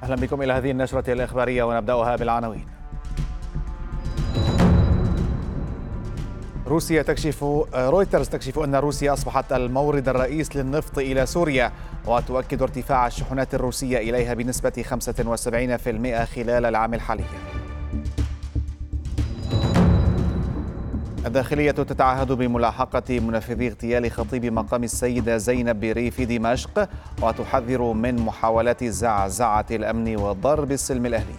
أهلا بكم إلى هذه النشرة الإخبارية ونبدأها بالعناوين. رويترز تكشف أن روسيا أصبحت المورد الرئيس للنفط إلى سوريا، وتؤكد ارتفاع الشحنات الروسية إليها بنسبة 75% خلال العام الحالي. الداخلية تتعهد بملاحقة منفذي اغتيال خطيب مقام السيدة زينب بريف دمشق، وتحذر من محاولات زعزعة الأمن وضرب السلم الأهلي.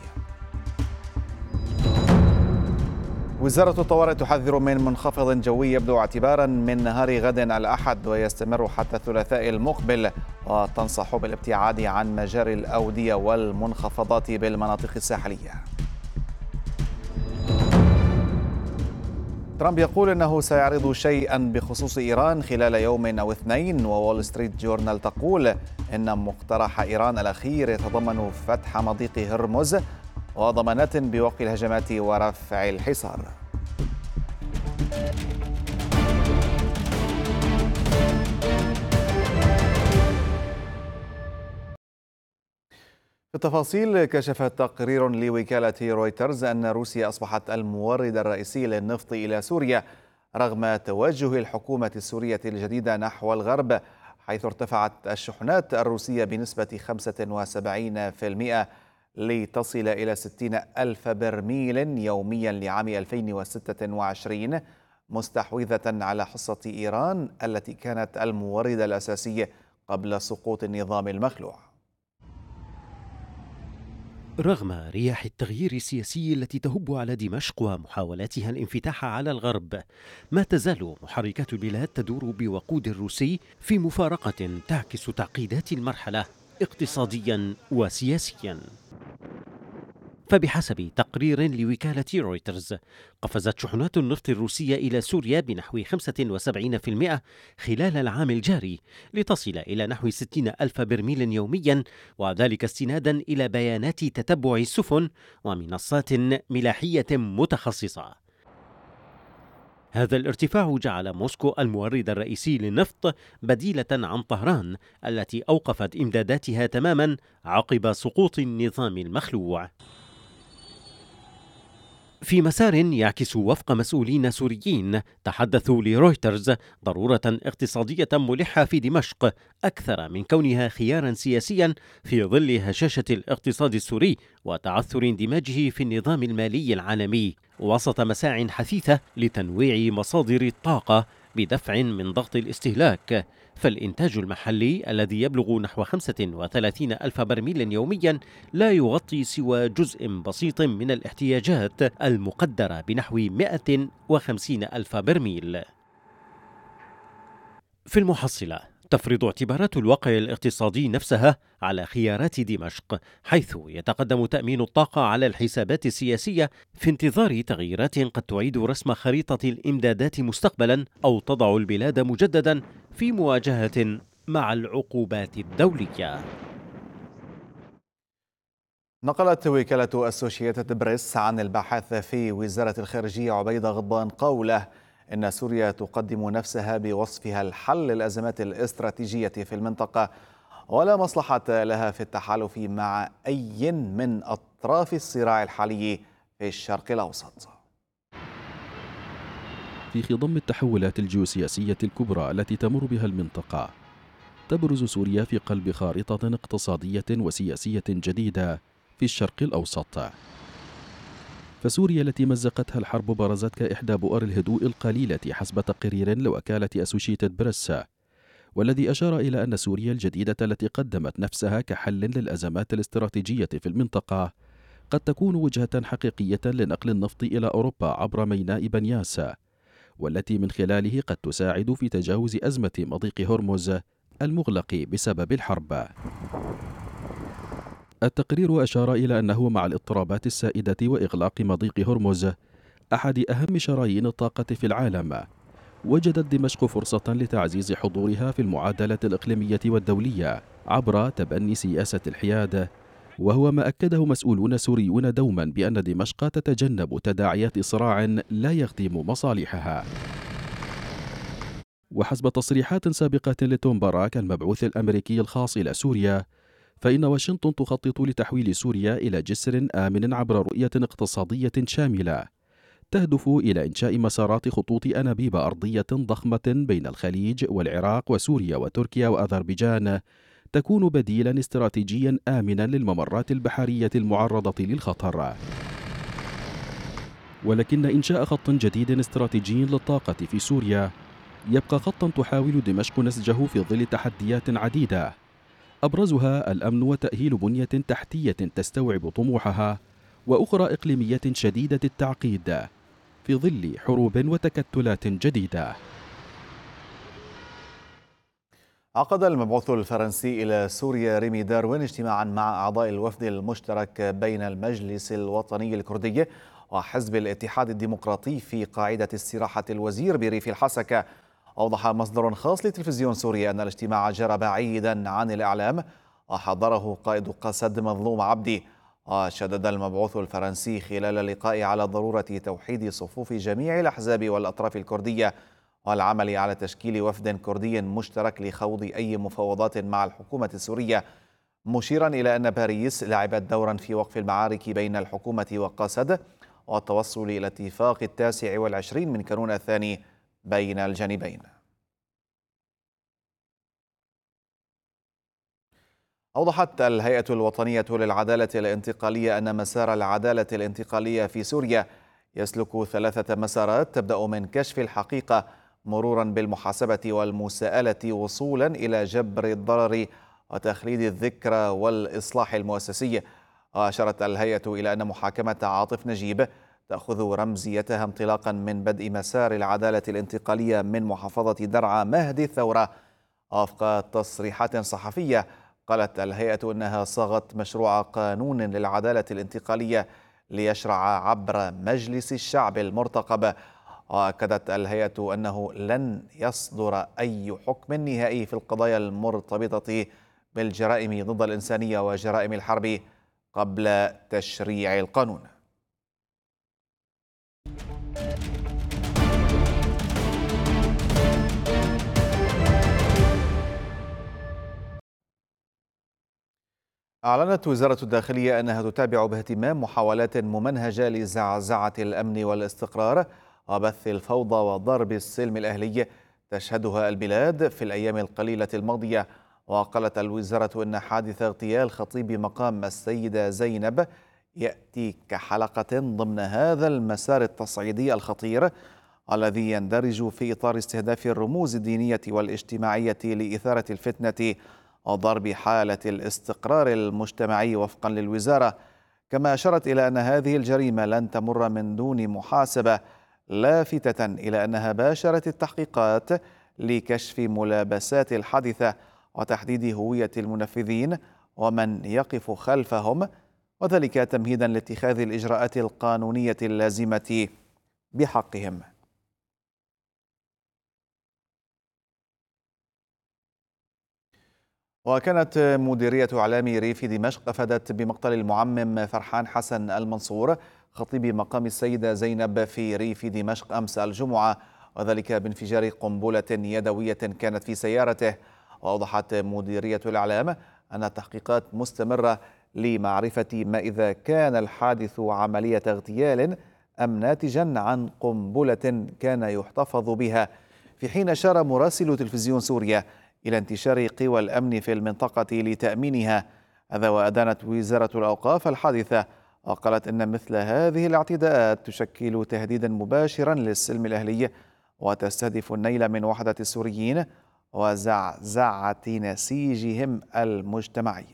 وزارة الطوارئ تحذر من منخفض جوي يبدو اعتبارا من نهار غد الأحد ويستمر حتى الثلاثاء المقبل، وتنصح بالابتعاد عن مجاري الأودية والمنخفضات بالمناطق الساحلية. ترامب يقول أنه سيعرض شيئا بخصوص إيران خلال يوم أو اثنين، وول ستريت جورنال تقول إن مقترح إيران الأخير يتضمن فتح مضيق هرمز وضمانات بوقف الهجمات ورفع الحصار. في التفاصيل، كشف تقرير لوكالة رويترز أن روسيا أصبحت المورد الرئيسي للنفط إلى سوريا رغم توجه الحكومة السورية الجديدة نحو الغرب، حيث ارتفعت الشحنات الروسية بنسبة 75% لتصل إلى 60 ألف برميل يوميا لعام 2026، مستحوذة على حصة إيران التي كانت المورد الأساسي قبل سقوط النظام المخلوع. رغم رياح التغيير السياسي التي تهب على دمشق ومحاولاتها الانفتاح على الغرب، ما تزال محركات البلاد تدور بوقود روسي في مفارقة تعكس تعقيدات المرحلة اقتصاديا وسياسيا. فبحسب تقرير لوكالة رويترز، قفزت شحنات النفط الروسية إلى سوريا بنحو 75% خلال العام الجاري لتصل إلى نحو 60 ألف برميل يوميا، وذلك استنادا إلى بيانات تتبع السفن ومنصات ملاحية متخصصة. هذا الارتفاع جعل موسكو المورد الرئيسي للنفط بديلة عن طهران التي أوقفت إمداداتها تماما عقب سقوط النظام المخلوع. في مسار يعكس وفق مسؤولين سوريين تحدثوا لرويترز ضرورة اقتصادية ملحة في دمشق أكثر من كونها خيارا سياسيا في ظل هشاشة الاقتصاد السوري وتعثر اندماجه في النظام المالي العالمي، وسط مساع حثيثة لتنويع مصادر الطاقة بدفع من ضغط الاستهلاك. فالإنتاج المحلي الذي يبلغ نحو 35 ألف برميل يوميا لا يغطي سوى جزء بسيط من الاحتياجات المقدرة بنحو 150 ألف برميل. في المحصلة، تفرض اعتبارات الواقع الاقتصادي نفسها على خيارات دمشق، حيث يتقدم تأمين الطاقة على الحسابات السياسية في انتظار تغييرات قد تعيد رسم خريطة الإمدادات مستقبلا أو تضع البلاد مجددا في مواجهة مع العقوبات الدولية. نقلت وكالة أسوشيتد بريس عن الباحث في وزارة الخارجية عبيد غضبان قوله إن سوريا تقدم نفسها بوصفها الحل للأزمات الاستراتيجية في المنطقة، ولا مصلحة لها في التحالف مع أي من أطراف الصراع الحالي في الشرق الأوسط. في خضم التحولات الجيوسياسية الكبرى التي تمر بها المنطقة، تبرز سوريا في قلب خارطة اقتصادية وسياسية جديدة في الشرق الأوسط. فسوريا التي مزقتها الحرب برزت كإحدى بؤر الهدوء القليلة حسب تقرير لوكالة أسوشيتد بريس، والذي أشار إلى أن سوريا الجديدة التي قدمت نفسها كحل للأزمات الاستراتيجية في المنطقة قد تكون وجهة حقيقية لنقل النفط إلى أوروبا عبر ميناء بنياس، والتي من خلاله قد تساعد في تجاوز أزمة مضيق هرمز المغلق بسبب الحرب. التقرير أشار إلى أنه مع الاضطرابات السائدة وإغلاق مضيق هرمز أحد أهم شرايين الطاقة في العالم، وجدت دمشق فرصة لتعزيز حضورها في المعادلة الإقليمية والدولية عبر تبني سياسة الحياد، وهو ما أكده مسؤولون سوريون دوما بأن دمشق تتجنب تداعيات صراع لا يخدم مصالحها. وحسب تصريحات سابقة لتوم باراك المبعوث الأمريكي الخاص إلى سوريا، فإن واشنطن تخطط لتحويل سوريا إلى جسر آمن عبر رؤية اقتصادية شاملة تهدف إلى إنشاء مسارات خطوط أنابيب أرضية ضخمة بين الخليج والعراق وسوريا وتركيا وأذربيجان، تكون بديلا استراتيجيا آمنا للممرات البحرية المعرضة للخطر. ولكن إنشاء خط جديد استراتيجي للطاقة في سوريا يبقى خطا تحاول دمشق نسجه في ظل تحديات عديدة، أبرزها الأمن وتأهيل بنية تحتية تستوعب طموحها، وأخرى إقليمية شديدة التعقيد في ظل حروب وتكتلات جديدة. عقد المبعوث الفرنسي إلى سوريا ريمي داروين اجتماعا مع أعضاء الوفد المشترك بين المجلس الوطني الكردي وحزب الاتحاد الديمقراطي في قاعدة استراحة الوزير بريف الحسكة. أوضح مصدر خاص لتلفزيون سوريا أن الاجتماع جرى بعيدا عن الإعلام وحضره قائد قسد مظلوم عبدي. وشدد المبعوث الفرنسي خلال اللقاء على ضرورة توحيد صفوف جميع الأحزاب والأطراف الكردية والعمل على تشكيل وفد كردي مشترك لخوض أي مفاوضات مع الحكومة السورية، مشيرا إلى أن باريس لعبت دورا في وقف المعارك بين الحكومة وقسد والتوصل إلى اتفاق 29 من كانون الثاني بين الجانبين. أوضحت الهيئة الوطنية للعدالة الانتقالية أن مسار العدالة الانتقالية في سوريا يسلك 3 مسارات، تبدأ من كشف الحقيقة مرورا بالمحاسبة والمساءلة وصولا إلى جبر الضرر وتخليد الذكرى والإصلاح المؤسسي. وأشارت الهيئة إلى أن محاكمة عاطف نجيب تأخذ رمزيتها انطلاقا من بدء مسار العدالة الانتقالية من محافظة درعا مهد الثورة. وفق تصريحات صحفية قالت الهيئة أنها صاغت مشروع قانون للعدالة الانتقالية ليشرع عبر مجلس الشعب المرتقب. وأكدت الهيئة أنه لن يصدر أي حكم نهائي في القضايا المرتبطة بالجرائم ضد الإنسانية وجرائم الحرب قبل تشريع القانون. أعلنت وزارة الداخلية أنها تتابع باهتمام محاولات ممنهجة لزعزعة الأمن والاستقرار وبث الفوضى وضرب السلم الأهلي تشهدها البلاد في الأيام القليلة الماضية. وقالت الوزارة أن حادث اغتيال خطيب مقام السيدة زينب يأتي كحلقة ضمن هذا المسار التصعيدي الخطير الذي يندرج في إطار استهداف الرموز الدينية والاجتماعية لإثارة الفتنة وضرب حالة الاستقرار المجتمعي وفقا للوزارة. كما أشارت إلى أن هذه الجريمة لن تمر من دون محاسبة، لافتة إلى أنها باشرت التحقيقات لكشف ملابسات الحادثة وتحديد هوية المنفذين ومن يقف خلفهم، وذلك تمهيدا لاتخاذ الإجراءات القانونية اللازمة بحقهم. وكانت مديرية إعلام ريف دمشق أفادت بمقتل المعمم فرحان حسن المنصور خطيب مقام السيدة زينب في ريف دمشق أمس الجمعة، وذلك بانفجار قنبلة يدوية كانت في سيارته. وأوضحت مديرية الإعلام أن التحقيقات مستمرة لمعرفة ما إذا كان الحادث عملية اغتيال أم ناتجا عن قنبلة كان يحتفظ بها، في حين أشار مراسل تلفزيون سوريا إلى انتشار قوى الأمن في المنطقة لتأمينها. هذا وأدانت وزارة الأوقاف الحادثة وقالت إن مثل هذه الاعتداءات تشكل تهديدا مباشرا للسلم الأهلي وتستهدف النيل من وحدة السوريين وزعزعة نسيجهم المجتمعي.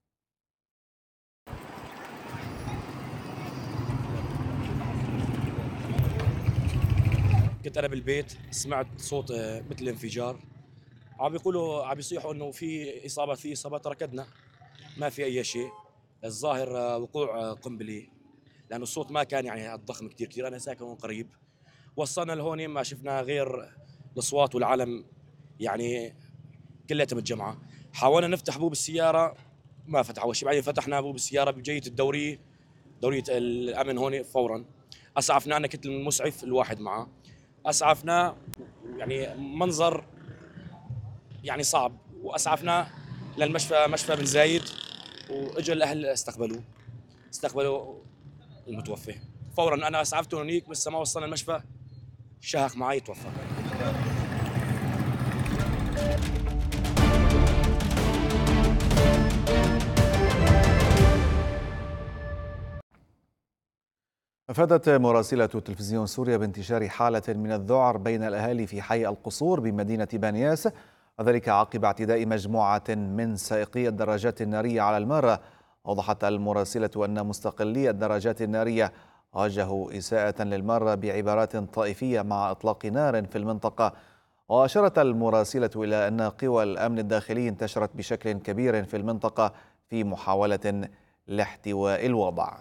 كنت أنا بالبيت سمعت صوت مثل انفجار، عم بيقولوا عم بيصيحوا انه في اصابات، ركضنا ما في اي شيء. الظاهر وقوع قنبله، لانه الصوت ما كان يعني الضخم كثير. انا ساكن هون قريب، وصلنا لهون ما شفنا غير الاصوات والعلم يعني كلها متجمعه. حاولنا نفتح بوب السياره ما فتح اول شيء، بعدين فتحنا بوب السياره بجيه دوريه الامن هون فورا. اسعفنا، انا كنت المسعف الواحد معه، اسعفنا يعني منظر يعني صعب، واسعفنا للمشفى، مشفى بن زايد. واجى الاهل استقبلوا المتوفي فورا. انا اسعفته هنيك بس ما وصلنا المشفى شهق معي توفى. أفادت مراسلة تلفزيون سوريا بانتشار حالة من الذعر بين الأهالي في حي القصور بمدينة بانياس، وذلك عقب اعتداء مجموعة من سائقي الدراجات النارية على المارة. أوضحت المراسلة أن مستقلي الدراجات النارية واجهوا إساءة للمارة بعبارات طائفية مع إطلاق نار في المنطقة. وأشارت المراسلة إلى أن قوى الأمن الداخلي انتشرت بشكل كبير في المنطقة في محاولة لاحتواء الوضع.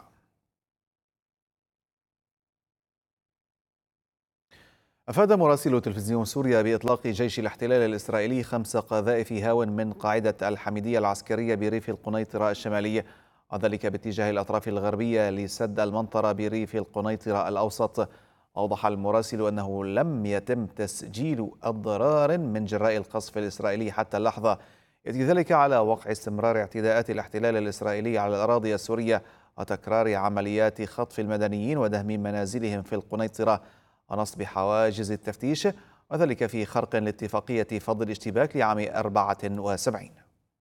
أفاد مراسل تلفزيون سوريا بإطلاق جيش الاحتلال الإسرائيلي 5 قذائف هاون من قاعدة الحميدية العسكرية بريف القنيطرة الشمالي، وذلك باتجاه الأطراف الغربية لسد المنطرة بريف القنيطرة الأوسط. أوضح المراسل أنه لم يتم تسجيل أضرار من جراء القصف الإسرائيلي حتى اللحظة، يأتي ذلك على وقع استمرار اعتداءات الاحتلال الإسرائيلي على الأراضي السورية وتكرار عمليات خطف المدنيين ودهم منازلهم في القنيطرة ونصب حواجز التفتيش، وذلك في خرق لاتفاقية فض الاشتباك لعام 74.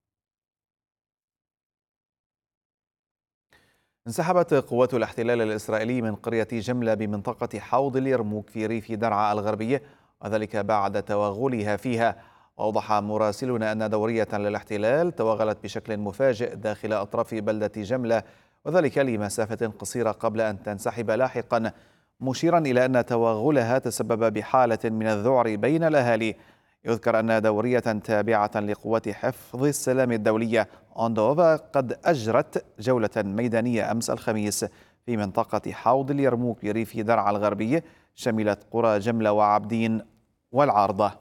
انسحبت قوات الاحتلال الإسرائيلي من قرية جملة بمنطقة حوض اليرموك في ريف درعا الغربي، وذلك بعد توغلها فيها. وأوضح مراسلنا أن دورية للاحتلال توغلت بشكل مفاجئ داخل أطراف بلدة جملة، وذلك لمسافة قصيرة قبل أن تنسحب لاحقا، مشيرا إلى أن توغلها تسبب بحالة من الذعر بين الأهالي. يذكر أن دورية تابعة لقوات حفظ السلام الدولية أوندوفا قد أجرت جولة ميدانية أمس الخميس في منطقة حوض اليرموك بريف درعا الغربي، شملت قرى جملة وعبدين والعارضة.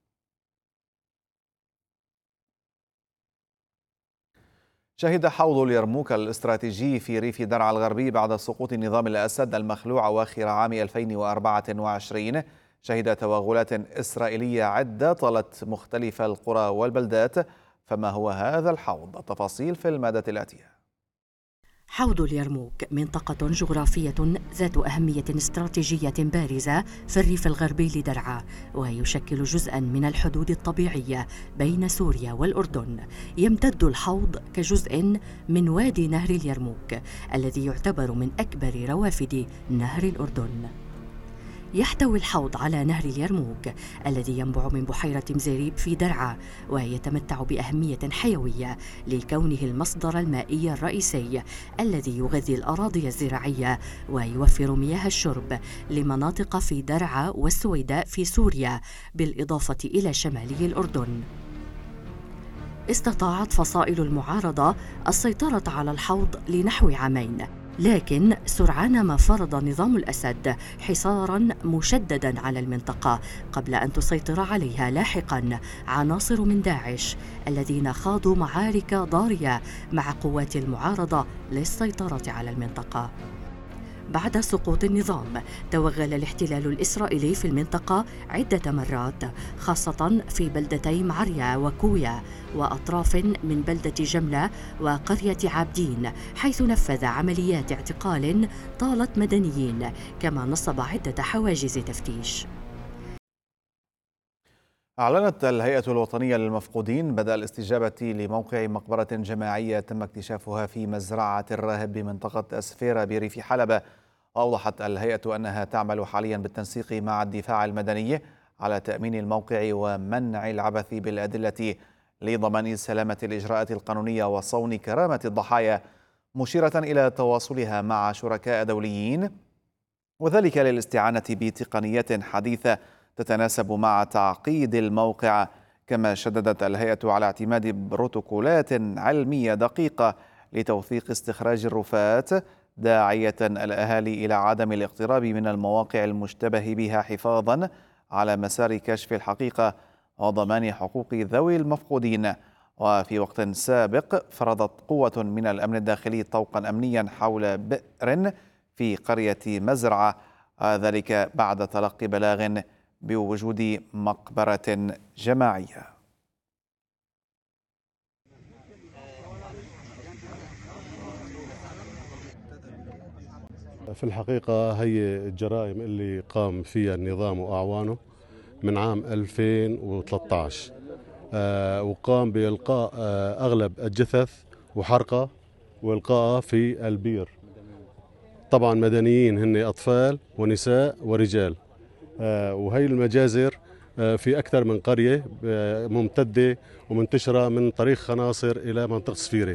شهد حوض اليرموك الاستراتيجي في ريف درعا الغربي بعد سقوط نظام الأسد المخلوع أواخر عام 2024 شهد توغلات إسرائيلية عدة طالت مختلف القرى والبلدات. فما هو هذا الحوض؟ التفاصيل في المادة الآتية. حوض اليرموك منطقة جغرافية ذات أهمية استراتيجية بارزة في الريف الغربي لدرعا، ويشكل جزءاً من الحدود الطبيعية بين سوريا والأردن. يمتد الحوض كجزء من وادي نهر اليرموك الذي يعتبر من أكبر روافد نهر الأردن. يحتوي الحوض على نهر اليرموك الذي ينبع من بحيرة مزيريب في درعا، ويتمتع بأهمية حيوية لكونه المصدر المائي الرئيسي الذي يغذي الأراضي الزراعية ويوفر مياه الشرب لمناطق في درعا والسويداء في سوريا، بالإضافة إلى شمالي الأردن. استطاعت فصائل المعارضة السيطرة على الحوض لنحو عامين، لكن سرعان ما فرض نظام الأسد حصاراً مشدداً على المنطقة قبل أن تسيطر عليها لاحقاً عناصر من داعش الذين خاضوا معارك ضارية مع قوات المعارضة للسيطرة على المنطقة. بعد سقوط النظام توغل الاحتلال الإسرائيلي في المنطقة عدة مرات، خاصة في بلدتي معريا وكويا وأطراف من بلدة جملة وقرية عابدين، حيث نفذ عمليات اعتقال طالت مدنيين، كما نصب عدة حواجز تفتيش. أعلنت الهيئة الوطنية للمفقودين بدء الاستجابة لموقع مقبرة جماعية تم اكتشافها في مزرعة الراهب بمنطقة أسفيرة بريف حلب. أوضحت الهيئة أنها تعمل حاليا بالتنسيق مع الدفاع المدني على تأمين الموقع ومنع العبث بالأدلة لضمان سلامة الإجراءات القانونية وصون كرامة الضحايا، مشيرة إلى تواصلها مع شركاء دوليين وذلك للاستعانة بتقنيات حديثة تتناسب مع تعقيد الموقع. كما شددت الهيئة على اعتماد بروتوكولات علمية دقيقة لتوثيق استخراج الرفات، داعية الأهالي إلى عدم الاقتراب من المواقع المشتبه بها حفاظا على مسار كشف الحقيقة وضمان حقوق ذوي المفقودين. وفي وقت سابق فرضت قوة من الأمن الداخلي طوقا أمنيا حول بئر في قرية مزرعة، ذلك بعد تلقي بلاغ بوجود مقبرة جماعية. في الحقيقة هي الجرائم اللي قام فيها النظام وأعوانه من عام 2013، وقام بإلقاء أغلب الجثث وحرقها وإلقائها في البير. طبعا مدنيين هن أطفال ونساء ورجال، وهي المجازر في أكثر من قرية ممتدة ومنتشرة من طريق خناصر إلى منطقة صفيرة.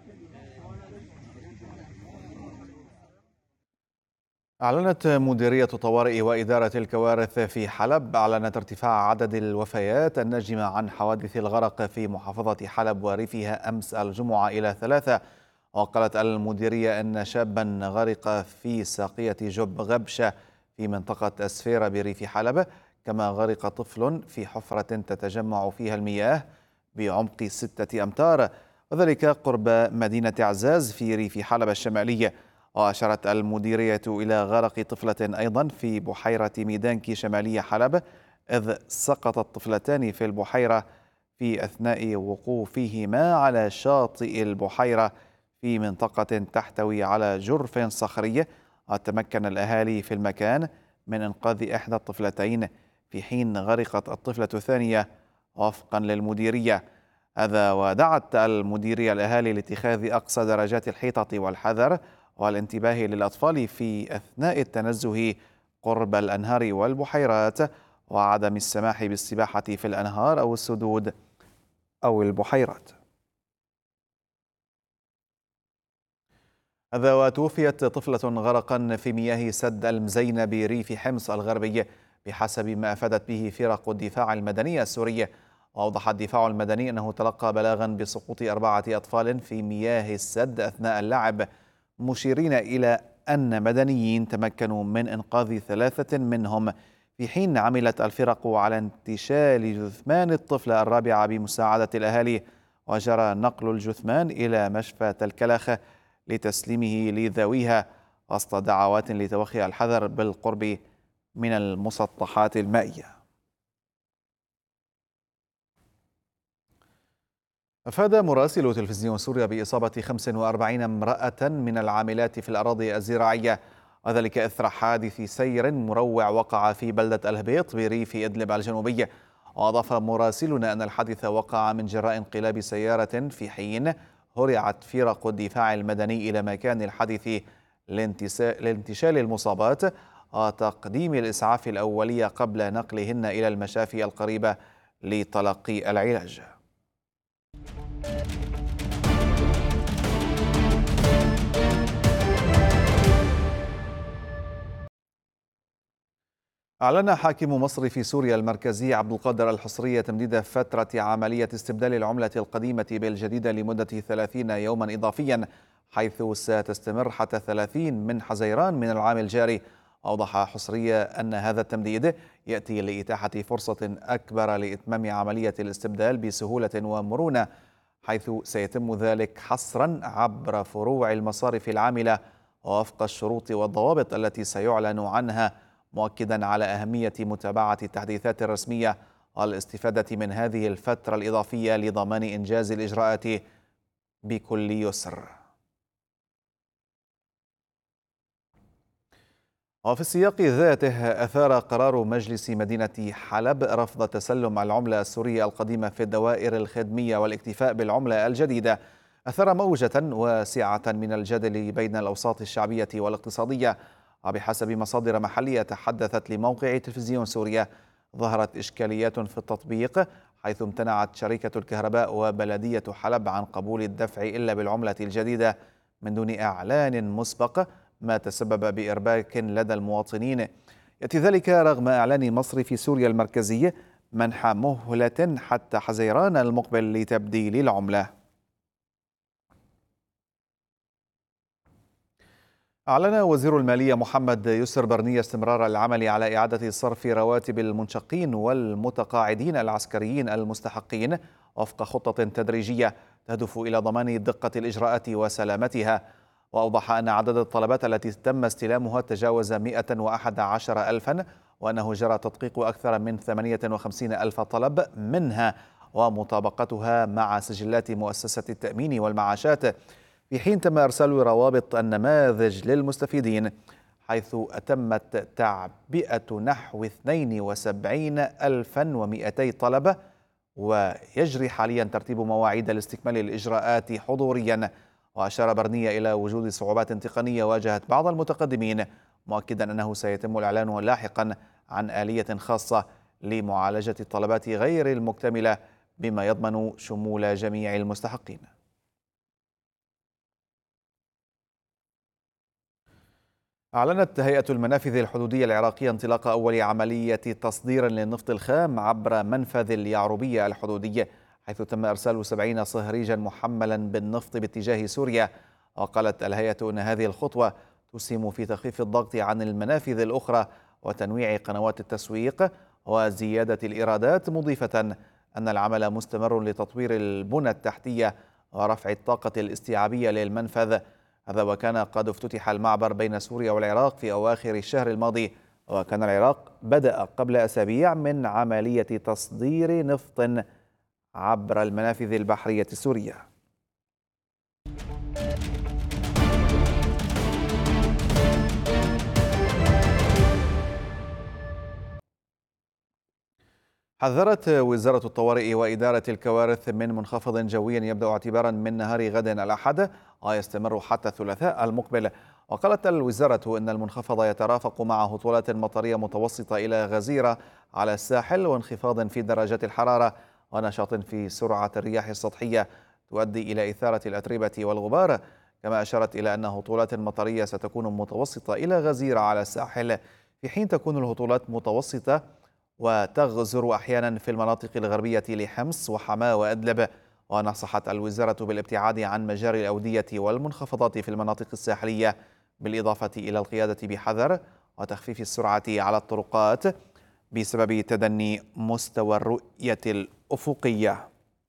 أعلنت مديرية طوارئ وإدارة الكوارث في حلب ارتفاع عدد الوفيات الناجمة عن حوادث الغرق في محافظة حلب وريفها أمس الجمعة إلى 3. وقالت المديرية أن شابا غرق في ساقية جب غبشة في منطقة أسفيرة بريف حلب، كما غرق طفل في حفرة تتجمع فيها المياه بعمق 6 أمتار، وذلك قرب مدينة عزاز في ريف حلب الشمالية. وأشارت المديرية إلى غرق طفلة أيضا في بحيرة ميدانكي شمالية حلب، إذ سقطت طفلتان في البحيرة في أثناء وقوفهما على شاطئ البحيرة في منطقة تحتوي على جرف صخري. وتمكن الأهالي في المكان من إنقاذ إحدى الطفلتين في حين غرقت الطفلة الثانية وفقا للمديرية. هذا ودعت المديرية الأهالي لاتخاذ أقصى درجات الحيطة والحذر والانتباه للأطفال في أثناء التنزه قرب الأنهار والبحيرات، وعدم السماح بالسباحة في الأنهار أو السدود أو البحيرات. هذا وتوفيت طفلة غرقا في مياه سد المزينة بريف حمص الغربي بحسب ما أفادت به فرق الدفاع المدني السوري. وأوضح الدفاع المدني أنه تلقى بلاغا بسقوط 4 أطفال في مياه السد أثناء اللعب، مشيرين إلى أن مدنيين تمكنوا من إنقاذ 3 منهم، في حين عملت الفرق على انتشال جثمان الطفلة الرابعة بمساعدة الأهالي، وجرى نقل الجثمان إلى مشفى الكلخ لتسليمه لذويها وسط دعوات لتوخي الحذر بالقرب من المسطحات المائية. أفاد مراسل تلفزيون سوريا بإصابة 45 امرأة من العاملات في الأراضي الزراعية، وذلك إثر حادث سير مروع وقع في بلدة الهبيط بريف إدلب الجنوبي. وأضاف مراسلنا أن الحادث وقع من جراء انقلاب سيارة في حين هرعت فرق الدفاع المدني إلى مكان الحادث لانتشال المصابات وتقديم الإسعاف الأولية قبل نقلهن إلى المشافي القريبة لتلقي العلاج. أعلن حاكم مصر في سوريا المركزي عبد القادر الحصري تمديد فترة عملية استبدال العملة القديمة بالجديدة لمدة 30 يوما إضافيا، حيث ستستمر حتى 30 من حزيران من العام الجاري. أوضح حصري أن هذا التمديد يأتي لإتاحة فرصة أكبر لإتمام عملية الاستبدال بسهولة ومرونة، حيث سيتم ذلك حصرا عبر فروع المصارف العاملة ووفق الشروط والضوابط التي سيعلن عنها، مؤكدا على أهمية متابعة التحديثات الرسمية والاستفادة من هذه الفترة الإضافية لضمان إنجاز الإجراءات بكل يسر. وفي السياق ذاته أثار قرار مجلس مدينة حلب رفض تسلم العملة السورية القديمة في الدوائر الخدمية والاكتفاء بالعملة الجديدة، أثار موجة واسعة من الجدل بين الأوساط الشعبية والاقتصادية. وبحسب مصادر محلية تحدثت لموقع تلفزيون سوريا، ظهرت إشكاليات في التطبيق، حيث امتنعت شركة الكهرباء وبلدية حلب عن قبول الدفع إلا بالعملة الجديدة من دون إعلان مسبق، ما تسبب بإرباك لدى المواطنين. يأتي ذلك رغم إعلان مصر في سوريا المركزي منح مهلة حتى حزيران المقبل لتبديل العملة. أعلن وزير المالية محمد يسر برنية استمرار العمل على إعادة صرف رواتب المنشقين والمتقاعدين العسكريين المستحقين وفق خطة تدريجية تهدف إلى ضمان دقة الإجراءات وسلامتها. وأوضح أن عدد الطلبات التي تم استلامها تجاوز 111 ألفا، وأنه جرى تدقيق أكثر من 58 ألف طلب منها ومطابقتها مع سجلات مؤسسة التأمين والمعاشات، في حين تم إرسال روابط النماذج للمستفيدين. حيث أتمت تعبئة نحو 72,200 طلبة، ويجري حاليا ترتيب مواعيد لاستكمال الإجراءات حضوريا. وأشار برنية إلى وجود صعوبات تقنية واجهت بعض المتقدمين، مؤكدا أنه سيتم الإعلان لاحقا عن آلية خاصة لمعالجة الطلبات غير المكتملة بما يضمن شمول جميع المستحقين. أعلنت هيئة المنافذ الحدودية العراقية انطلاق أول عملية تصدير للنفط الخام عبر منفذ اليعربية الحدودي، حيث تم إرسال 70 صهريجا محملا بالنفط باتجاه سوريا. وقالت الهيئة أن هذه الخطوة تسهم في تخفيف الضغط عن المنافذ الأخرى وتنويع قنوات التسويق وزيادة الإيرادات، مضيفة أن العمل مستمر لتطوير البنى التحتية ورفع الطاقة الاستيعابية للمنفذ. هذا وكان قد افتتح المعبر بين سوريا والعراق في أواخر الشهر الماضي، وكان العراق بدأ قبل أسابيع من عملية تصدير نفط عبر المنافذ البحرية السورية. حذرت وزارة الطوارئ وإدارة الكوارث من منخفض جوي يبدأ اعتبارا من نهار غد الأحد ويستمر حتى الثلاثاء المقبل. وقالت الوزارة إن المنخفض يترافق مع هطولات مطرية متوسطة إلى غزيرة على الساحل، وانخفاض في درجات الحرارة، ونشاط في سرعة الرياح السطحية تؤدي إلى إثارة الأتربة والغبار. كما أشارت إلى أن هطولات مطرية ستكون متوسطة إلى غزيرة على الساحل، في حين تكون الهطولات متوسطة وتغزر أحيانا في المناطق الغربية لحمص وحماة وأدلب. ونصحت الوزارة بالابتعاد عن مجاري الأودية والمنخفضات في المناطق الساحلية، بالإضافة إلى القيادة بحذر وتخفيف السرعة على الطرقات بسبب تدني مستوى الرؤية الأفقية.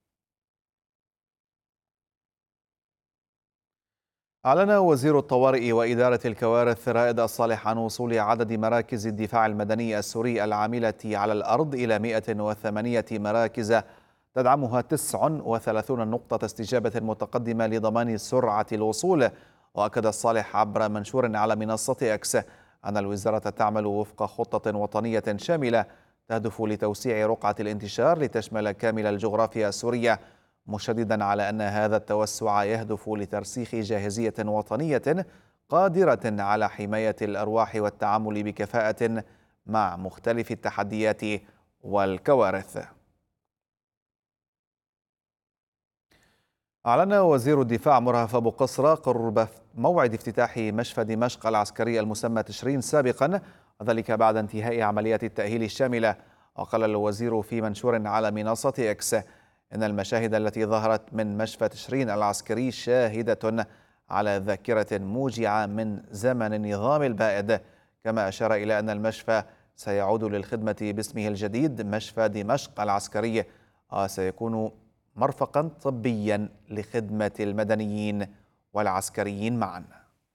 أعلن وزير الطوارئ وإدارة الكوارث رائد الصالح عن وصول عدد مراكز الدفاع المدني السوري العاملة على الأرض إلى 108 مراكز تدعمها 39 نقطة استجابة متقدمة لضمان سرعة الوصول. وأكد الصالح عبر منشور على منصة إكس أن الوزارة تعمل وفق خطة وطنية شاملة تهدف لتوسيع رقعة الانتشار لتشمل كامل الجغرافيا السورية، مشددا على أن هذا التوسع يهدف لترسيخ جاهزية وطنية قادرة على حماية الأرواح والتعامل بكفاءة مع مختلف التحديات والكوارث. أعلن وزير الدفاع مرهف أبو قصرة قرب موعد افتتاح مشفى دمشق العسكري المسمى تشرين سابقا، وذلك بعد انتهاء عمليات التأهيل الشاملة. وقال الوزير في منشور على منصة إكس إن المشاهد التي ظهرت من مشفى تشرين العسكري شاهدة على ذاكرة موجعة من زمن النظام البائد. كما أشار إلى أن المشفى سيعود للخدمة باسمه الجديد مشفى دمشق العسكري، وسيكون مرفقا طبيا لخدمة المدنيين والعسكريين معا.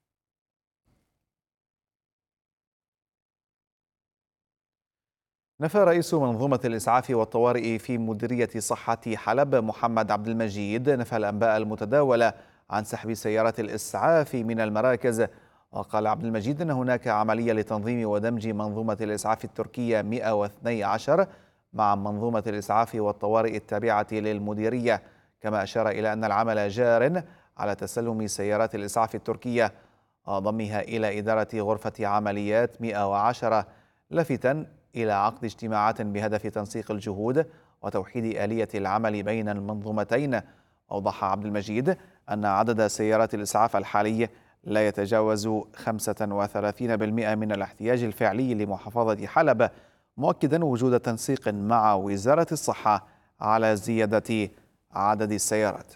نفى رئيس منظومة الإسعاف والطوارئ في مديرية صحة حلب محمد عبد المجيد نفى الأنباء المتداولة عن سحب سيارات الإسعاف من المراكز. وقال عبد المجيد أن هناك عملية لتنظيم ودمج منظومة الإسعاف التركية 112 مع منظومة الإسعاف والطوارئ التابعة للمديرية. كما أشار إلى أن العمل جار على تسلم سيارات الإسعاف التركية وضمها إلى إدارة غرفة عمليات 110، لافتا إلى عقد اجتماعات بهدف تنسيق الجهود وتوحيد آلية العمل بين المنظومتين. أوضح عبد المجيد أن عدد سيارات الإسعاف الحالي لا يتجاوز 35% من الاحتياج الفعلي لمحافظة حلب، مؤكدا وجود تنسيق مع وزارة الصحة على زيادة عدد السيارات.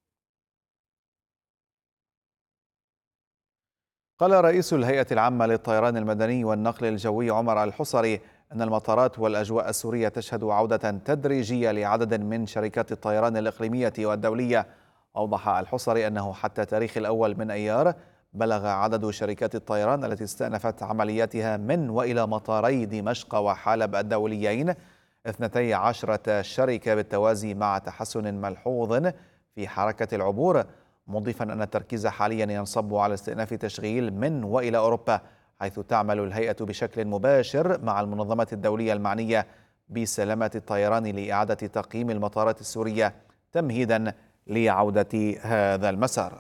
قال رئيس الهيئة العامة للطيران المدني والنقل الجوي عمر الحصري أن المطارات والأجواء السورية تشهد عودة تدريجية لعدد من شركات الطيران الإقليمية والدولية. أوضح الحصري أنه حتى تاريخ الأول من أيار بلغ عدد شركات الطيران التي استأنفت عملياتها من وإلى مطاري دمشق وحلب الدوليين 12 شركة بالتوازي، مع تحسن ملحوظ في حركة العبور، مضيفا أن التركيز حاليا ينصب على استئناف تشغيل من وإلى أوروبا، حيث تعمل الهيئة بشكل مباشر مع المنظمات الدولية المعنية بسلامة الطيران لإعادة تقييم المطارات السورية تمهيدا لعودة هذا المسار.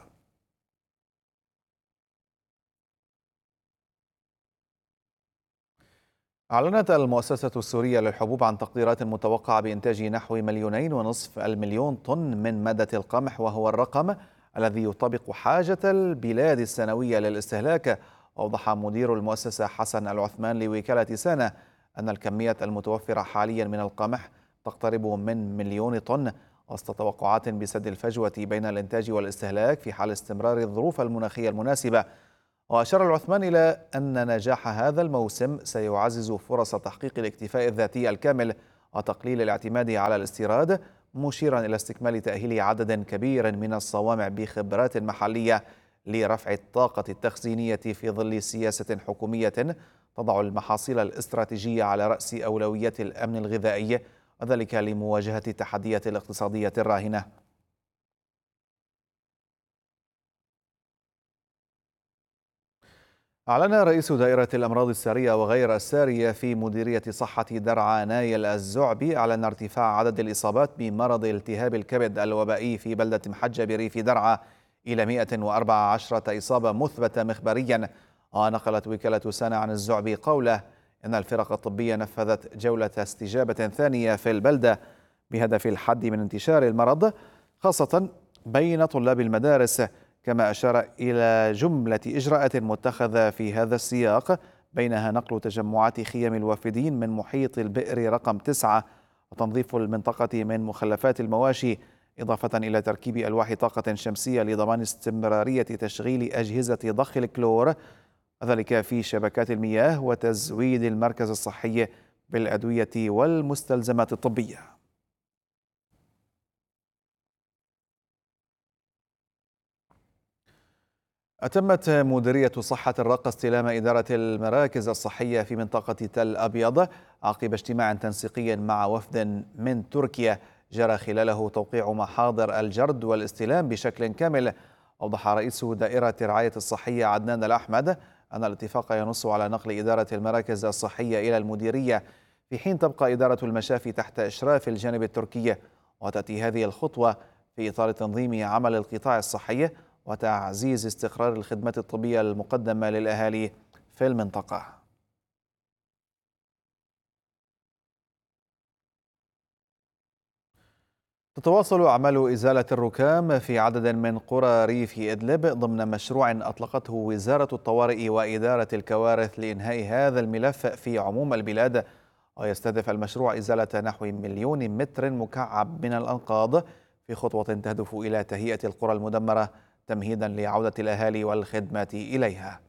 أعلنت المؤسسة السورية للحبوب عن تقديرات متوقعة بإنتاج نحو 2.5 مليون طن من مادة القمح، وهو الرقم الذي يطابق حاجة البلاد السنوية للاستهلاك. أوضح مدير المؤسسة حسن العثمان لوكالة سانا أن الكمية المتوفرة حاليا من القمح تقترب من 1,000,000 طن، وسط توقعات بسد الفجوة بين الإنتاج والاستهلاك في حال استمرار الظروف المناخية المناسبة. وأشار العثمان إلى أن نجاح هذا الموسم سيعزز فرص تحقيق الاكتفاء الذاتي الكامل وتقليل الاعتماد على الاستيراد، مشيرا إلى استكمال تأهيل عدد كبير من الصوامع بخبرات محلية لرفع الطاقة التخزينية في ظل سياسة حكومية تضع المحاصيل الاستراتيجية على رأس أولويات الأمن الغذائي، وذلك لمواجهة التحديات الاقتصادية الراهنة. أعلن رئيس دائرة الأمراض السارية وغير السارية في مديرية صحة درعا نايل الزعبي أعلن ارتفاع عدد الإصابات بمرض التهاب الكبد الوبائي في بلدة محجة بريف درعا إلى 114 إصابة مثبتة مخبريا. ونقلت وكالة سانا عن الزعبي قوله إن الفرق الطبية نفذت جولة استجابة ثانية في البلدة بهدف الحد من انتشار المرض خاصة بين طلاب المدارس، كما أشار إلى جملة إجراءات متخذة في هذا السياق، بينها نقل تجمعات خيم الوافدين من محيط البئر رقم 9 وتنظيف المنطقة من مخلفات المواشي، إضافة إلى تركيب ألواح طاقة شمسية لضمان استمرارية تشغيل أجهزة ضخ الكلور، ذلك في شبكات المياه، وتزويد المركز الصحي بالأدوية والمستلزمات الطبية. أتمت مديرية صحة الرقة استلام إدارة المراكز الصحية في منطقة تل أبيض عقب اجتماع تنسيقي مع وفد من تركيا جرى خلاله توقيع محاضر الجرد والاستلام بشكل كامل. أوضح رئيس دائرة رعاية الصحية عدنان الأحمد أن الاتفاق ينص على نقل إدارة المراكز الصحية إلى المديرية، في حين تبقى إدارة المشافي تحت إشراف الجانب التركي. وتأتي هذه الخطوة في إطار تنظيم عمل القطاع الصحي وتعزيز استقرار الخدمات الطبية المقدمة للأهالي في المنطقة. تتواصل أعمال إزالة الركام في عدد من قرى ريف إدلب ضمن مشروع أطلقته وزارة الطوارئ وإدارة الكوارث لإنهاء هذا الملف في عموم البلاد. ويستهدف المشروع إزالة نحو 1,000,000 متر مكعب من الأنقاض في خطوة تهدف إلى تهيئة القرى المدمرة تمهيدا لعودة الأهالي والخدمات إليها.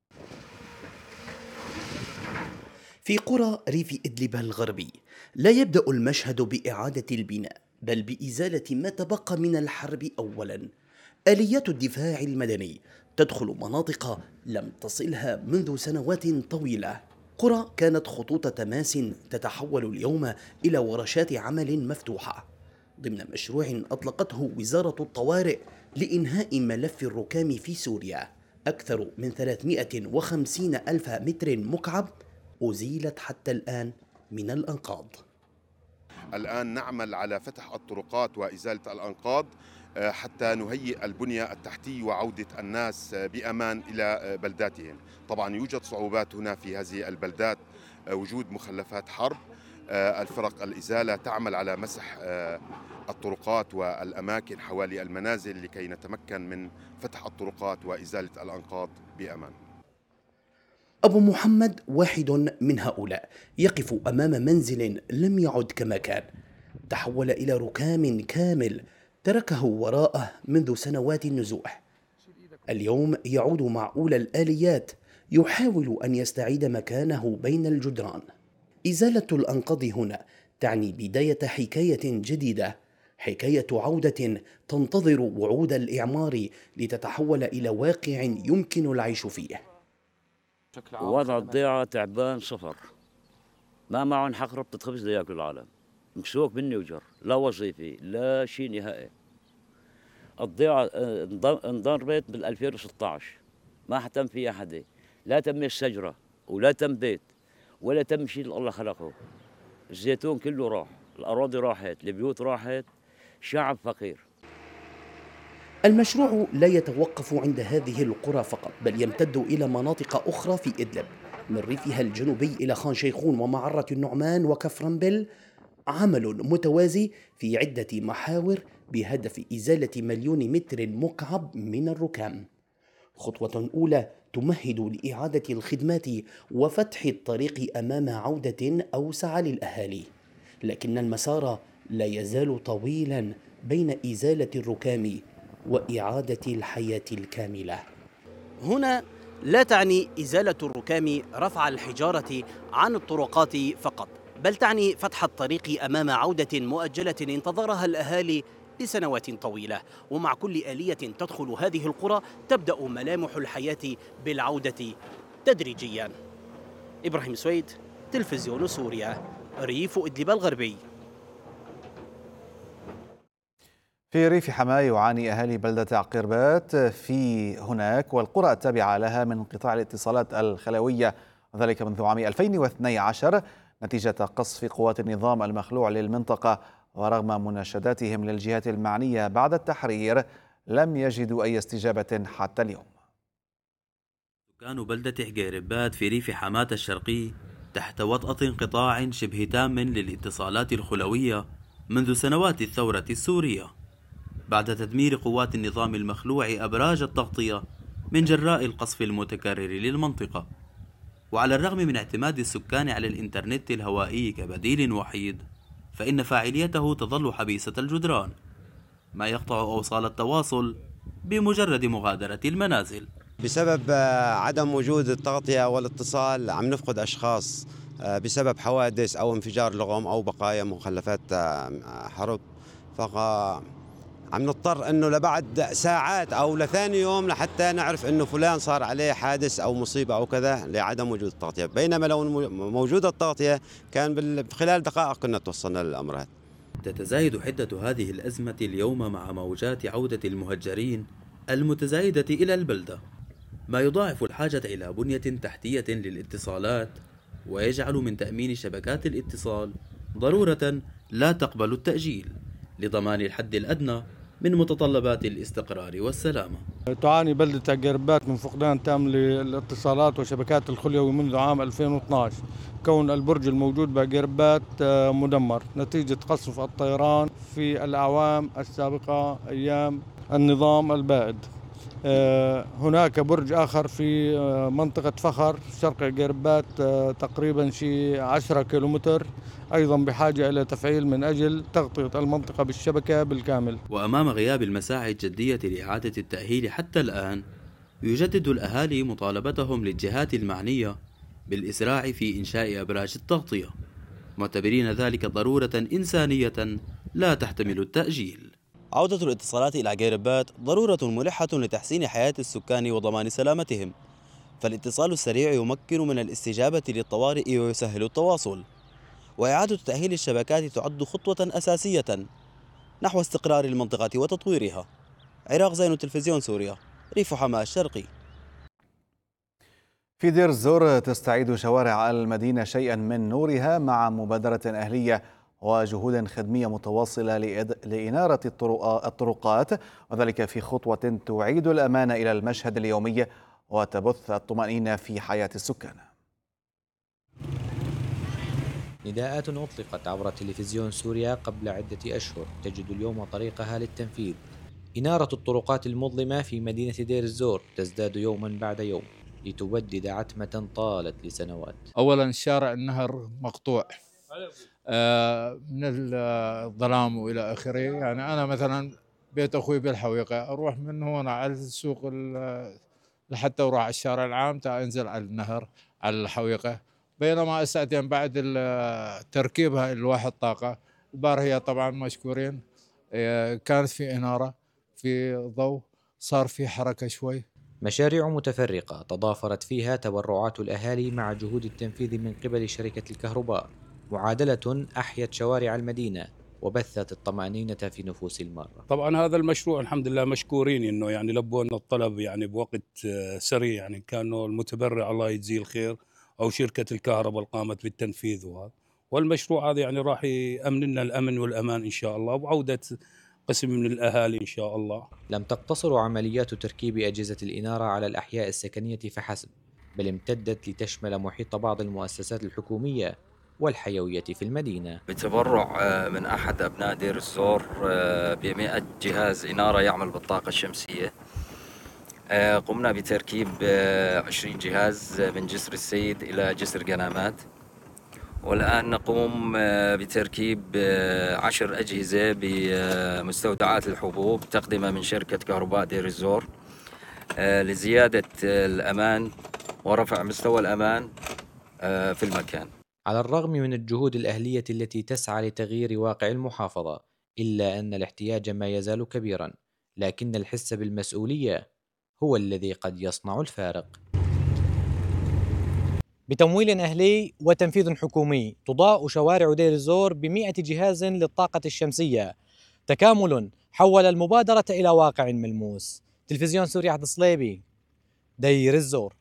في قرى ريف إدلب الغربي لا يبدأ المشهد بإعادة البناء، بل بإزالة ما تبقى من الحرب أولا. آليات الدفاع المدني تدخل مناطق لم تصلها منذ سنوات طويلة. قرى كانت خطوط تماس تتحول اليوم إلى ورشات عمل مفتوحة ضمن مشروع أطلقته وزارة الطوارئ لإنهاء ملف الركام في سوريا. أكثر من 350 ألف متر مكعب أزيلت حتى الآن من الأنقاض. الآن نعمل على فتح الطرقات وإزالة الأنقاض حتى نهيئ البنية التحتية وعودة الناس بأمان إلى بلداتهم. طبعا يوجد صعوبات هنا في هذه البلدات، وجود مخلفات حرب. الفرق الإزالة تعمل على مسح الطرقات والأماكن حوالي المنازل لكي نتمكن من فتح الطرقات وإزالة الأنقاض بأمان. أبو محمد واحد من هؤلاء، يقف أمام منزل لم يعد كما كان، تحول إلى ركام كامل تركه وراءه منذ سنوات النزوح. اليوم يعود مع أولى الآليات، يحاول أن يستعيد مكانه بين الجدران. إزالة الأنقاض هنا تعني بداية حكاية جديدة، حكاية عودة تنتظر وعود الإعمار لتتحول إلى واقع يمكن العيش فيه. وضع الضيعة تعبان صفر، ما معهم حق ربطة خبز لياكلوا العالم، مكسوك مني وجر، لا وظيفي لا شيء نهائي. الضيعة انضربت بال 2016 ما اهتم فيها حدا، لا تم شجرة ولا تم بيت ولا تم شيء الله خلقه. الزيتون كله راح، الأراضي راحت، البيوت راحت، شعب فقير. المشروع لا يتوقف عند هذه القرى فقط، بل يمتد إلى مناطق أخرى في إدلب، من ريفها الجنوبي إلى خان شيخون ومعرة النعمان وكفرنبل. عمل متوازي في عدة محاور بهدف إزالة 1,000,000 متر مكعب من الركام. خطوة أولى تمهد لإعادة الخدمات وفتح الطريق أمام عودة أوسع للأهالي، لكن المسار لا يزال طويلا بين إزالة الركام وإعادة الحياة الكاملة. هنا لا تعني إزالة الركام رفع الحجارة عن الطرقات فقط، بل تعني فتح الطريق أمام عودة مؤجلة انتظرها الأهالي لسنوات طويلة. ومع كل آلية تدخل هذه القرى تبدأ ملامح الحياة بالعودة تدريجيا. إبراهيم سويد، تلفزيون سوريا، ريف إدلب الغربي. في ريف حماة يعاني أهالي بلدة عقيربات في هناك والقرى التابعة لها من انقطاع الاتصالات الخلوية، وذلك منذ عام 2012 نتيجة قصف قوات النظام المخلوع للمنطقة. ورغم مناشداتهم للجهات المعنية بعد التحرير لم يجدوا أي استجابة حتى اليوم. سكان بلدة عقيربات في ريف حماة الشرقي تحت وطأة انقطاع شبه تام للاتصالات الخلوية منذ سنوات الثورة السورية، بعد تدمير قوات النظام المخلوع أبراج التغطية من جراء القصف المتكرر للمنطقة. وعلى الرغم من اعتماد السكان على الإنترنت الهوائي كبديل وحيد، فإن فاعليته تظل حبيسة الجدران، ما يقطع أوصال التواصل بمجرد مغادرة المنازل. بسبب عدم وجود التغطية والاتصال عم نفقد أشخاص بسبب حوادث أو انفجار لغم أو بقايا مخلفات حرب، عم نضطر انه لبعد ساعات او لثاني يوم لحتى نعرف انه فلان صار عليه حادث او مصيبه او كذا لعدم وجود التغطيه، بينما لو موجوده التغطيه كان خلال دقائق كنا توصلنا للامر هذا. تتزايد حده هذه الازمه اليوم مع موجات عوده المهجرين المتزايده الى البلده، ما يضاعف الحاجه الى بنيه تحتيه للاتصالات ويجعل من تامين شبكات الاتصال ضروره لا تقبل التاجيل لضمان الحد الادنى من متطلبات الاستقرار والسلامة. تعاني بلدة عقيربات من فقدان تام للاتصالات وشبكات الخلوي منذ عام 2012، كون البرج الموجود بعقيربات مدمر نتيجة قصف الطيران في الأعوام السابقة أيام النظام البائد. هناك برج آخر في منطقة فخر شرق عقيربات تقريبا شي 10 كيلومتر، أيضا بحاجة إلى تفعيل من أجل تغطية المنطقة بالشبكة بالكامل. وأمام غياب المساعي الجدية لإعادة التأهيل حتى الآن، يجدد الأهالي مطالبتهم للجهات المعنية بالإسراع في إنشاء أبراج التغطية، معتبرين ذلك ضرورة إنسانية لا تحتمل التأجيل. عودة الاتصالات إلى عقيربات ضرورة ملحة لتحسين حياة السكان وضمان سلامتهم، فالاتصال السريع يمكن من الاستجابة للطوارئ ويسهل التواصل، وإعادة تأهيل الشبكات تعد خطوة أساسية نحو استقرار المنطقة وتطويرها. عراق زين، تلفزيون سوريا، ريف حماة الشرقي. في دير الزور تستعيد شوارع المدينة شيئا من نورها مع مبادرة أهلية وجهود خدمية متواصلة لإنارة الطرقات، وذلك في خطوة تعيد الأمان إلى المشهد اليومي وتبث الطمأنينة في حياة السكان. نداءات أطلقت عبر تلفزيون سوريا قبل عدة أشهر تجد اليوم طريقها للتنفيذ. إنارة الطرقات المظلمة في مدينة دير الزور تزداد يوما بعد يوم لتبدد عتمة طالت لسنوات. أولا شارع النهر مقطوع من الظلام وإلى آخره، يعني أنا مثلا بيت أخوي بالحويقة أروح من هنا على السوق لحتى أروح على الشارع العام أنزل على النهر على الحويقة، بينما ساعتين بعد تركيبها الواحد طاقة البارحة طبعا مشكورين كانت في إنارة في ضوء، صار في حركة شوي. مشاريع متفرقة تضافرت فيها تبرعات الأهالي مع جهود التنفيذ من قبل شركة الكهرباء، معادلة أحيت شوارع المدينة وبثت الطمأنينة في نفوس المارة. طبعا هذا المشروع الحمد لله مشكورين انه يعني لبوا لنا الطلب يعني بوقت سريع، يعني كانوا المتبرع الله يجزيه الخير او شركة الكهرباء اللي قامت بالتنفيذ، والمشروع هذا يعني راح يأمن لنا الامن والامان ان شاء الله، وعودة قسم من الاهالي ان شاء الله. لم تقتصر عمليات تركيب أجهزة الإنارة على الأحياء السكنية فحسب، بل امتدت لتشمل محيط بعض المؤسسات الحكومية والحيوية في المدينة. بتبرع من أحد أبناء دير الزور ب100 جهاز إنارة يعمل بالطاقة الشمسية. قمنا بتركيب 20 جهاز من جسر السيد إلى جسر قنامات، والآن نقوم بتركيب 10 أجهزة بمستودعات الحبوب تقدمها من شركة كهرباء دير الزور لزيادة الأمان ورفع مستوى الأمان في المكان. على الرغم من الجهود الأهلية التي تسعى لتغيير واقع المحافظة، إلا أن الاحتياج ما يزال كبيرا، لكن الحس بالمسؤولية هو الذي قد يصنع الفارق. بتمويل أهلي وتنفيذ حكومي تضاء شوارع دير الزور ب100 جهاز للطاقة الشمسية، تكامل حول المبادرة إلى واقع ملموس. تلفزيون سوريا عبد الصليبي، دير الزور.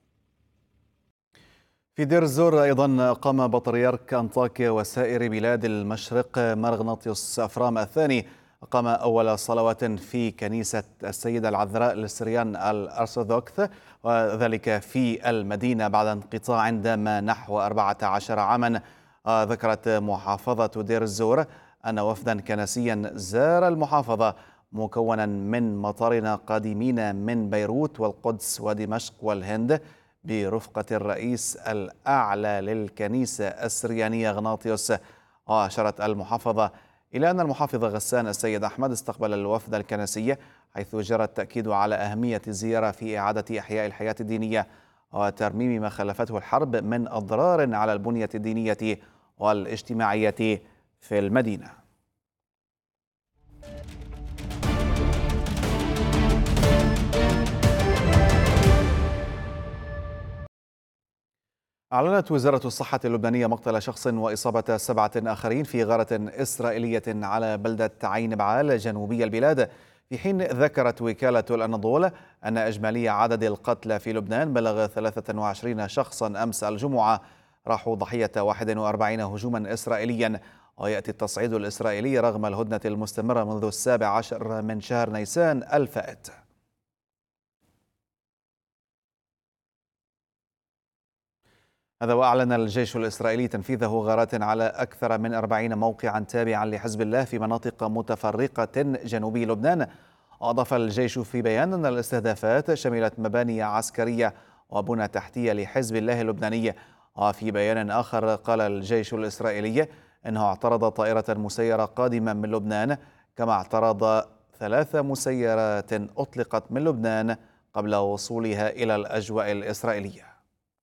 في دير الزور أيضا قام بطريرك أنطاكيا وسائر بلاد المشرق مغناطيوس أفرام الثاني أقام أول صلوات في كنيسة السيدة العذراء للسريان الأرثوذكس، وذلك في المدينة بعد انقطاع دام نحو 14 عاما. ذكرت محافظة دير الزور أن وفدا كنسيا زار المحافظة مكونا من مطارنا قادمين من بيروت والقدس ودمشق والهند برفقة الرئيس الأعلى للكنيسة السريانية غناطيوس. وأشارت المحافظة إلى أن المحافظ غسان السيد أحمد استقبل الوفد الكنسي، حيث جرى التأكيد على أهمية الزيارة في إعادة إحياء الحياة الدينية وترميم ما خلفته الحرب من أضرار على البنية الدينية والاجتماعية في المدينة. أعلنت وزارة الصحة اللبنانية مقتل شخص وإصابة 7 آخرين في غارة إسرائيلية على بلدة عين بعال جنوبي البلاد، في حين ذكرت وكالة الأناضول أن إجمالي عدد القتلى في لبنان بلغ 23 شخصا أمس الجمعة، راحوا ضحية 41 هجوما إسرائيليا. ويأتي التصعيد الإسرائيلي رغم الهدنة المستمرة منذ 17 من شهر نيسان الفائت. هذا وأعلن الجيش الإسرائيلي تنفيذ غارات على أكثر من 40 موقعا تابعا لحزب الله في مناطق متفرقة جنوبي لبنان. وأضاف الجيش في بيان أن الاستهدافات شملت مباني عسكرية وبنى تحتية لحزب الله اللبناني. وفي بيان آخر قال الجيش الإسرائيلي أنه اعترض طائرة مسيرة قادمة من لبنان، كما اعترض 3 مسيرات أطلقت من لبنان قبل وصولها إلى الأجواء الإسرائيلية.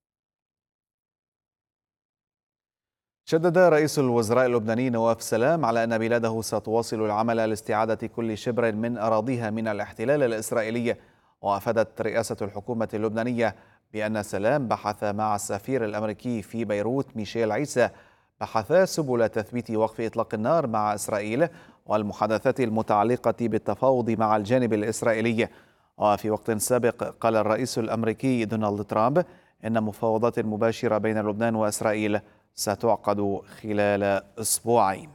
شدد رئيس الوزراء اللبناني نواف سلام على أن بلاده ستواصل العمل لاستعادة كل شبر من أراضيها من الاحتلال الإسرائيلي. وأفادت رئاسة الحكومة اللبنانية بأن سلام بحث مع السفير الأمريكي في بيروت ميشيل عيسى بحثا سبل تثبيت وقف إطلاق النار مع إسرائيل والمحادثات المتعلقة بالتفاوض مع الجانب الإسرائيلي. وفي وقت سابق قال الرئيس الأمريكي دونالد ترامب إن مفاوضات مباشرة بين لبنان وإسرائيل ستعقد خلال أسبوعين.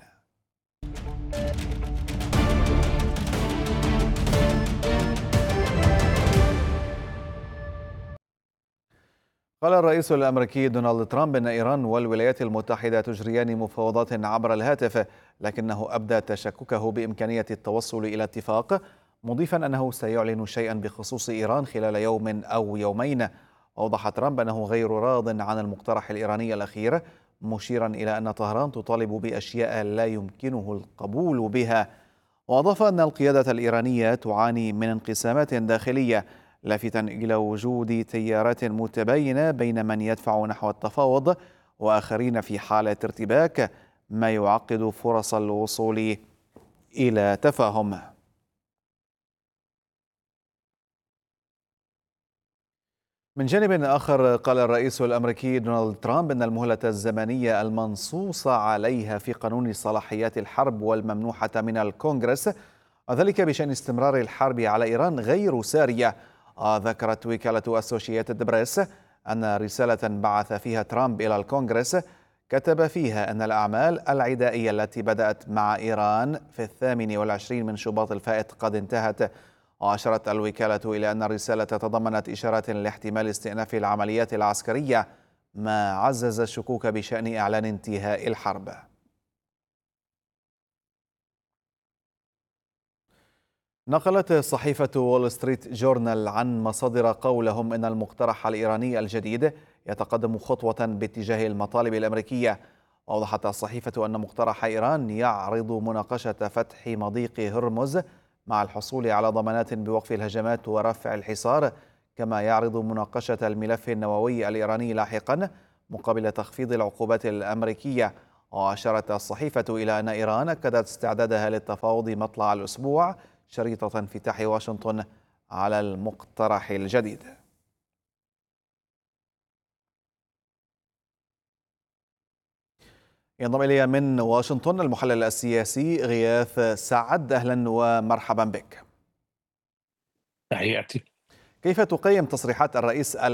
قال الرئيس الأمريكي دونالد ترامب أن إيران والولايات المتحدة تجريان مفاوضات عبر الهاتف، لكنه أبدى تشككه بإمكانية التوصل إلى اتفاق، مضيفا أنه سيعلن شيئا بخصوص إيران خلال يوم أو يومين. أوضح ترامب أنه غير راض عن المقترح الإيراني الأخير، مشيرا إلى أن طهران تطالب بأشياء لا يمكنه القبول بها. وأضاف أن القيادة الإيرانية تعاني من انقسامات داخلية، لافتا إلى وجود تيارات متباينة بين من يدفع نحو التفاوض وآخرين في حالة ارتباك، ما يعقد فرص الوصول إلى تفاهم. من جانب آخر قال الرئيس الأمريكي دونالد ترامب أن المهلة الزمنية المنصوص عليها في قانون صلاحيات الحرب والممنوحة من الكونغرس وذلك بشأن استمرار الحرب على إيران غير سارية. ذكرت وكالة أسوشيتد بريس أن رسالة بعث فيها ترامب إلى الكونغرس كتب فيها أن الأعمال العدائية التي بدأت مع إيران في 28 من شباط الفائت قد انتهت. وأشارت الوكالة إلى أن الرسالة تضمنت إشارات لاحتمال استئناف العمليات العسكرية، ما عزز الشكوك بشأن إعلان انتهاء الحرب. نقلت صحيفة وول ستريت جورنال عن مصادر قولهم إن المقترح الإيراني الجديد يتقدم خطوة باتجاه المطالب الأمريكية. وأوضحت الصحيفة أن مقترح إيران يعرض مناقشة فتح مضيق هرمز مع الحصول على ضمانات بوقف الهجمات ورفع الحصار، كما يعرض مناقشة الملف النووي الإيراني لاحقا مقابل تخفيض العقوبات الأمريكية. وأشارت الصحيفة إلى أن إيران أكدت استعدادها للتفاوض مطلع الأسبوع شريطة انفتاح واشنطن على المقترح الجديد. ينضم إلي من واشنطن المحلل السياسي غياث سعد. أهلا ومرحبا بك. تحياتي. كيف تقيم تصريحات الرئيس